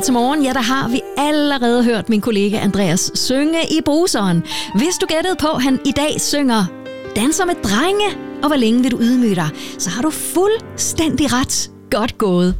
til morgen, ja, der har vi allerede hørt min kollega Andreas synge i bruseren. Hvis du gættede på, at han i dag synger Danser med drenge, og hvor længe vil du ydmyge dig, så har du fuldstændig ret. Godt gået.